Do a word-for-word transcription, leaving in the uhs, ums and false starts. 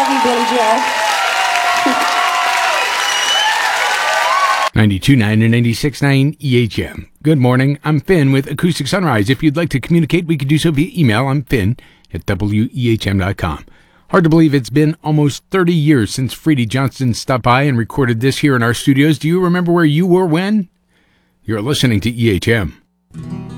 love you, Billy Joe. ninety-two point nine and ninety-six point nine E H M. Good morning. I'm Finn with Acoustic Sunrise. If you'd like to communicate, we can do so via email. I'm Finn at W E H M dot com. Hard to believe it's been almost thirty years since Freddie Johnston stopped by and recorded this here in our studios. Do you remember where you were when? You're listening to E H M.